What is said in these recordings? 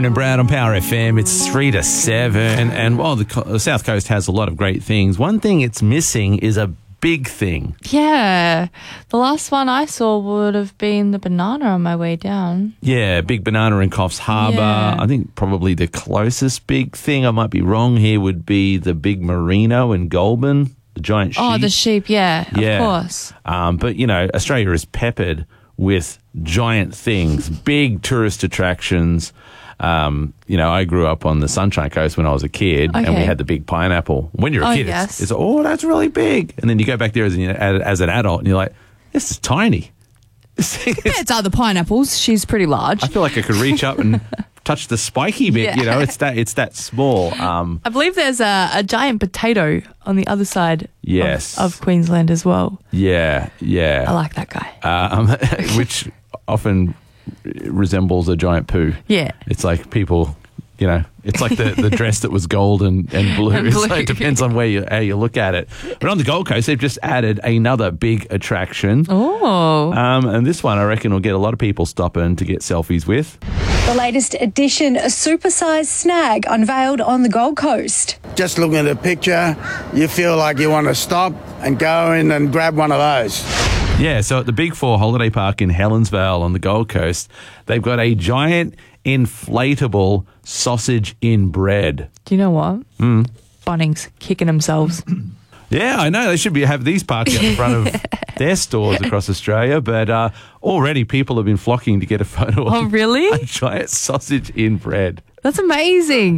Aaron and Brad on Power FM. It's 3 to 7. And while the South Coast has a lot of great things, one thing it's missing is a big thing. Yeah. The last one I saw would have been the banana on my way down. Yeah, big banana in Coffs Harbour. Yeah. I think probably the closest big thing, I might be wrong here, would be the big merino in Goulburn, the giant sheep. Oh, the sheep, yeah, Yeah. of course. But, you know, Australia is peppered with giant things, big tourist attractions. You know, I grew up on the Sunshine Coast when I was a kid, and we Okay. had the big pineapple. When you're a kid, yes. it's that's really big. And then you go back there as an adult, and you're like, this is tiny. It's other pineapples. She's pretty large. I feel like I could reach up and touch the spiky bit. Yeah. You know, it's that small. I believe there's a giant potato on the other side Yes. of Queensland as well. Yeah. I like that guy. Which often resembles a giant poo. Yeah. It's like people, you know, it's like the dress that was gold and blue. And blue. So it depends on how you look at it. But on the Gold Coast, they've just added another big attraction. Oh. And this one, I reckon, will get a lot of people stopping to get selfies with. The latest addition, a supersized snag unveiled on the Gold Coast. Just looking at the picture, you feel like you want to stop and go in and grab one of those. Yeah, so at the Big Four Holiday Park in Helensvale on the Gold Coast, they've got a giant inflatable sausage in bread. Do you know what? Bunnings kicking themselves. Yeah, I know. They should have these parked out in front of their stores across Australia, but already people have been flocking to get a photo Oh, of really? a giant sausage in bread. That's amazing.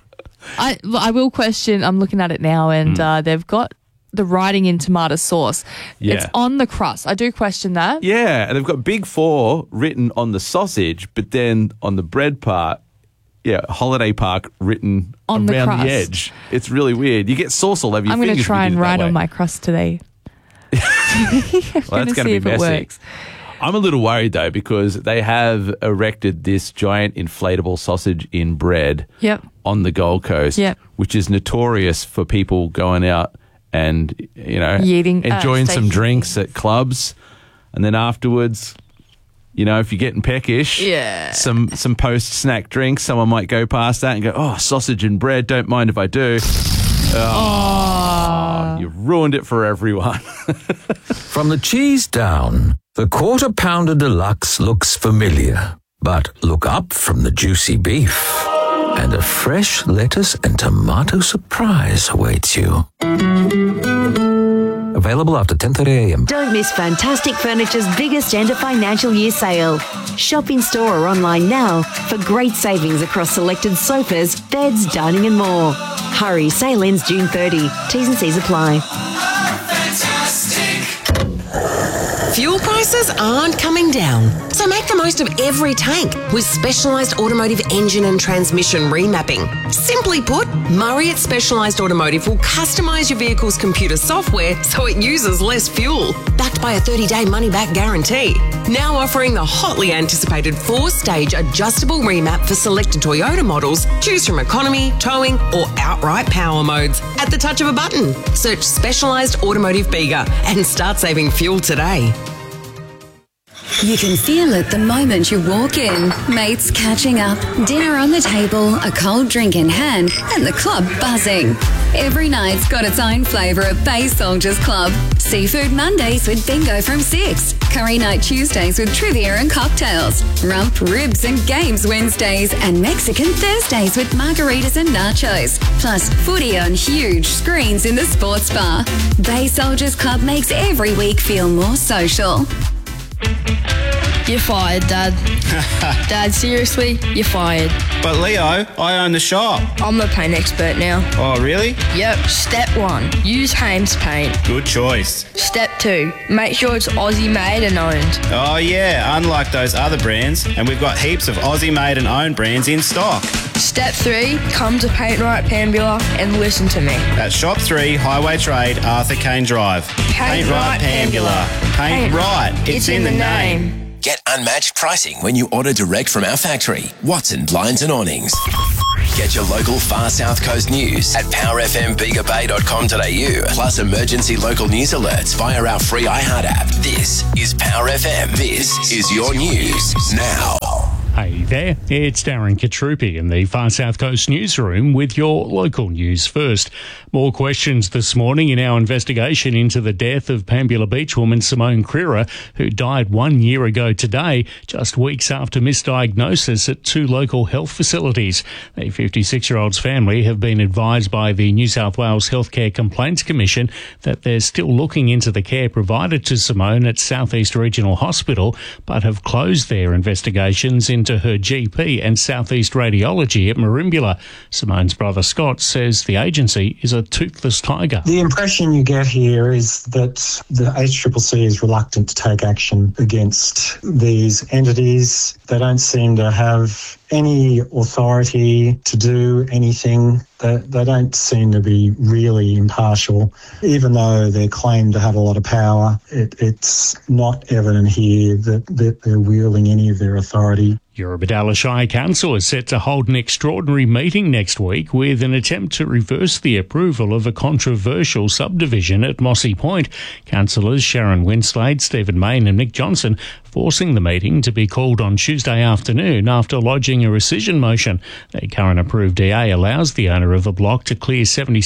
I will question, I'm looking at it now, and they've got the writing in tomato sauce. Yeah. It's on the crust. I do question that. Yeah, and they've got Big Four written on the sausage, but then on the bread part, Holiday Park written On the around the crust. edge. It's really weird. You get sauce all over your I'm fingers. going to try if you and did it that write way. on my crust today. Well, that's gonna going to see be if it messy. works. I'm a little worried, though, because they have erected this giant inflatable sausage in bread Yep. on the Gold Coast, Yep. which is notorious for people going out and, you know, Yeeting, enjoying some steak. drinks at clubs. And then afterwards, you know, if you're getting peckish, Yeah. some post-snack drinks, someone might go past that and go, oh, sausage and bread, don't mind if I do. Oh, you've ruined it for everyone. From the cheese down, the Quarter Pounder Deluxe looks familiar. But look up from the juicy beef, and a fresh lettuce and tomato surprise awaits you. Available after 10:30 a.m. Don't miss Fantastic Furniture's biggest end of financial year sale. Shop in store or online now for great savings across selected sofas, beds, dining and more. Hurry, sale ends June 30. T's and C's apply. Fuel prices aren't coming down, so make the most of every tank with specialised automotive engine and transmission remapping. Simply put, Murray at Specialised Automotive will customise your vehicle's computer software so it uses less fuel, backed by a 30-day money-back guarantee. Now offering the hotly anticipated 4-stage adjustable remap for selected Toyota models. Choose from economy, towing or outright power modes at the touch of a button. Search Specialised Automotive Bega and start saving fuel today. You can feel it the moment you walk in. Mates catching up, dinner on the table, a cold drink in hand, and the club buzzing. Every night's got its own flavour at Bay Soldiers Club. Seafood Mondays with bingo from 6. Curry Night Tuesdays with trivia and cocktails. Rump, ribs and games Wednesdays. And Mexican Thursdays with margaritas and nachos. Plus footy on huge screens in the sports bar. Bay Soldiers Club makes every week feel more social. You're fired, Dad. Dad, seriously, you're fired. But Leo, I own the shop. I'm the paint expert now. Oh, really? Yep. Step 1, use Hames paint. Good choice. Step 2, make sure it's Aussie made and owned. Oh, yeah, unlike those other brands, and we've got heaps of Aussie made and owned brands in stock. Step 3, come to Paint Right Pambula and listen to me. At Shop 3, Highway Trade, Arthur Kane Drive. Paint Right Pambula. Paint right. It's in the name. Get unmatched pricing when you order direct from our factory. Watson Blinds and Awnings. Get your local Far South Coast news at powerfmbigabay.com.au. Plus emergency local news alerts via our free iHeart app. This is Power FM. This is your news now. Hey there, it's Darren Katrupi in the Far South Coast newsroom with your local news first. More questions this morning in our investigation into the death of Pambula Beach woman Simone Crerar, who died 1 year ago today, just weeks after misdiagnosis at 2 local health facilities. The 56-year-old's family have been advised by the New South Wales Healthcare Complaints Commission that they're still looking into the care provided to Simone at South East Regional Hospital, but have closed their investigations into her GP and South East Radiology at Merimbula. Simone's brother Scott says the agency is a toothless tiger. The impression you get here is that the HCCC is reluctant to take action against these entities. They don't seem to have any authority to do anything. They don't seem to be really impartial. Even though they claim to have a lot of power, it's not evident here that they're wielding any of their authority. Eurobodalla Shire Council is set to hold an extraordinary meeting next week with an attempt to reverse the approval of a controversial subdivision at Mossy Point. Councillors Sharon Winslade, Stephen Mayne and Mick Johnson forcing the meeting to be called on Tuesday afternoon after lodging a rescission motion. The current approved DA allows the owner of the block to clear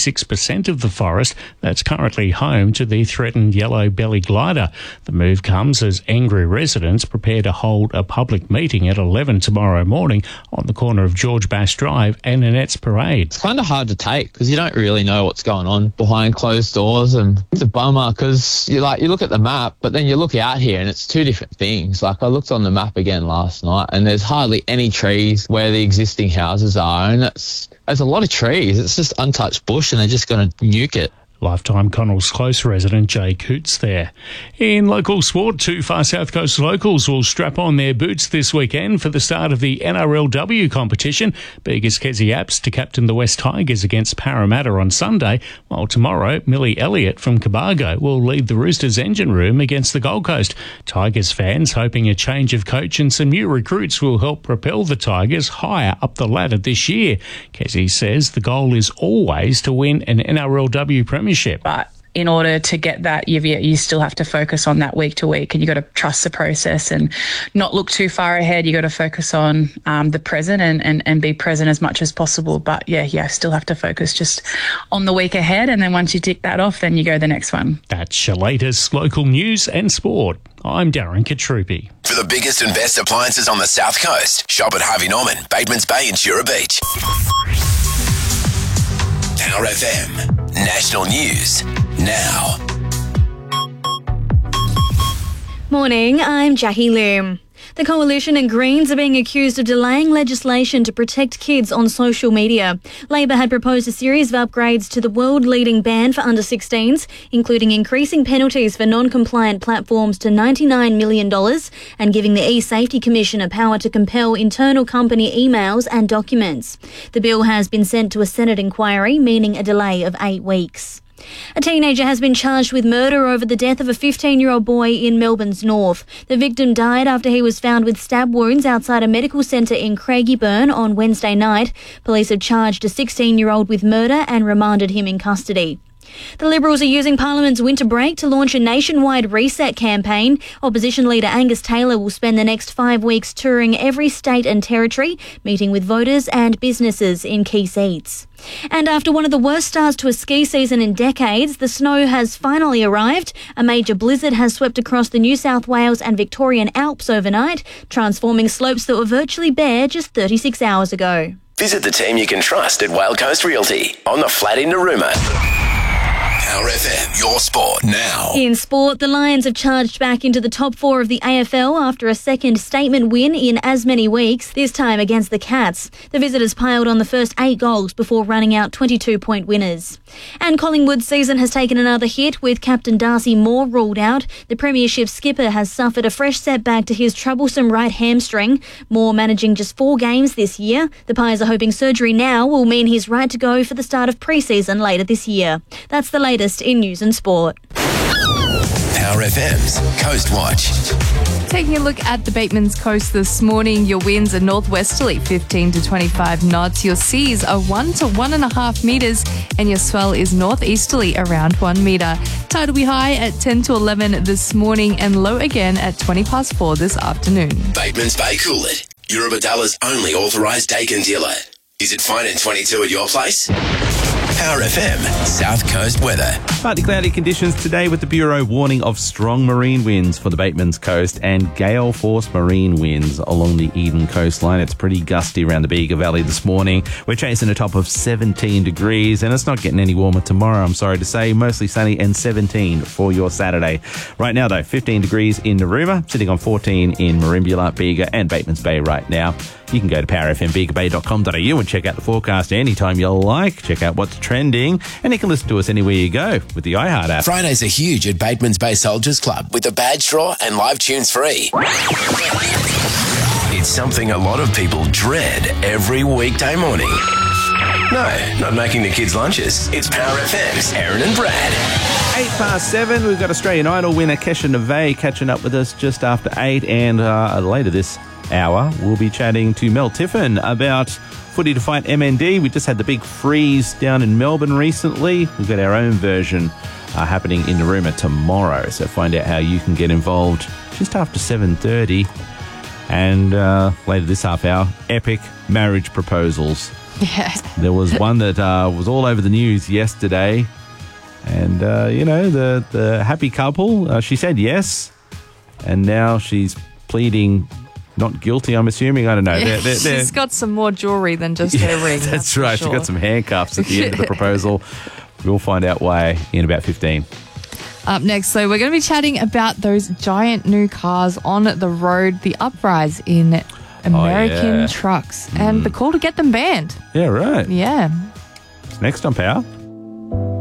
76% of the forest that's currently home to the threatened yellow-bellied glider. The move comes as angry residents prepare to hold a public meeting at 11 tomorrow morning on the corner of George Bass Drive and Annette's Parade. It's kind of hard to take because you don't really know what's going on behind closed doors, and it's a bummer because you look at the map, but then you look out here and it's two different things. Like I looked on the map again last night and there's hardly any trees where the existing houses are, and there's a lot of trees. It's just untouched bush and they're just going to nuke it. Lifetime Connells Close resident Jay Coots there. In local sport, 2 Far South Coast locals will strap on their boots this weekend for the start of the NRLW competition. Bega's Kezi Apps to captain the West Tigers against Parramatta on Sunday, while tomorrow Millie Elliott from Cobargo will lead the Roosters engine room against the Gold Coast. Tigers fans hoping a change of coach and some new recruits will help propel the Tigers higher up the ladder this year. Kezi says the goal is always to win an NRLW premiership. But in order to get that, you still have to focus on that week to week, and you got to trust the process and not look too far ahead. You got to focus on the present and be present as much as possible. But yeah, still have to focus just on the week ahead, and then once you tick that off, then you go the next one. That's your latest local news and sport. I'm Darren Katrupi. For the biggest and best appliances on the South Coast, shop at Harvey Norman, Batemans Bay and Shura Beach. Power FM. National News now. Morning, I'm Jackie Loom. The Coalition and Greens are being accused of delaying legislation to protect kids on social media. Labor had proposed a series of upgrades to the world-leading ban for under-16s, including increasing penalties for non-compliant platforms to $99 million and giving the E-Safety Commission a power to compel internal company emails and documents. The bill has been sent to a Senate inquiry, meaning a delay of 8 weeks. A teenager has been charged with murder over the death of a 15-year-old boy in Melbourne's north. The victim died after he was found with stab wounds outside a medical centre in Craigieburn on Wednesday night. Police have charged a 16-year-old with murder and remanded him in custody. The Liberals are using Parliament's winter break to launch a nationwide reset campaign. Opposition leader Angus Taylor will spend the next 5 weeks touring every state and territory, meeting with voters and businesses in key seats. And after one of the worst starts to a ski season in decades, the snow has finally arrived. A major blizzard has swept across the New South Wales and Victorian Alps overnight, transforming slopes that were virtually bare just 36 hours ago. Visit the team you can trust at Whale Coast Realty on the flat in Narooma. Power FM, your sport now. In sport, the Lions have charged back into the top 4 of the AFL after a second statement win in as many weeks, this time against the Cats. The visitors piled on the first 8 goals before running out 22-point winners. And Collingwood's season has taken another hit with captain Darcy Moore ruled out. The premiership skipper has suffered a fresh setback to his troublesome right hamstring. Moore managing just 4 games this year. The Pies are hoping surgery now will mean he's right to go for the start of pre-season later this year. That's the latest in news and sport. Power FM's Coast Watch. Taking a look at the Batemans Coast this morning, your winds are northwesterly 15 to 25 knots. Your seas are 1 to 1.5 metres and your swell is northeasterly around 1 metre. Tide will be high at 10 to 11 this morning and low again at 4 this afternoon. Batemans Bay Coolid. Eurobadalla's only authorised Dakin dealer. Is it fine and 22 at your place? Power FM, South Coast weather. Partly cloudy conditions today with the Bureau warning of strong marine winds for the Batemans Coast and gale force marine winds along the Eden coastline. It's pretty gusty around the Bega Valley this morning. We're chasing a top of 17 degrees and it's not getting any warmer tomorrow, I'm sorry to say. Mostly sunny and 17 for your Saturday. Right now though, 15 degrees in Narooma, sitting on 14 in Merimbula, Bega and Batemans Bay right now. You can go to powerfmbegabay.com.au and check out the forecast anytime you like. Check out what's trending, and you can listen to us anywhere you go with the iHeart app. Fridays are huge at Batemans Bay Soldiers Club with the badge draw and live tunes free. It's something a lot of people dread every weekday morning. No, not making the kids' lunches. It's Power FM's Aaron and Brad. 7:08, we've got Australian Idol winner Kesha Neve catching up with us just after 8, and later this hour we'll be chatting to Mel Tiffin about Footy to Fight MND. We just had the big freeze down in Melbourne recently. We've got our own version happening in Narooma tomorrow, so find out how you can get involved just after 7:30. And later this half hour, epic marriage proposals. Yeah. There was one that was all over the news yesterday, and the happy couple, she said yes, and now she's pleading not guilty, I'm assuming. I don't know. Yeah, she's got some more jewellery than just her ring. That's right. Sure. She got some handcuffs at the end of the proposal. We'll find out why in about 15. Up next, so we're going to be chatting about those giant new cars on the road, the uprise in American trucks, and the call to get them banned. Yeah, right. Yeah. Next on Power.